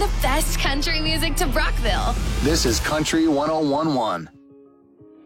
the best country music to Brockville. This is Country 1011.